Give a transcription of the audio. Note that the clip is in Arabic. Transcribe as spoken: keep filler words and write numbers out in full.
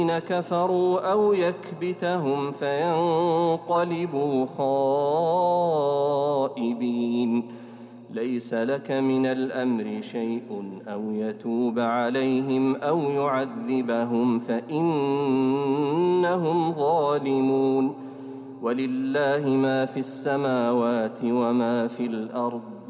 كفروا أو يكبتهم فينقلبوا خائبين ليس لك من الأمر شيء أو يتوب عليهم أو يعذبهم فإنهم ظالمون ولله ما في السماوات وما في الأرض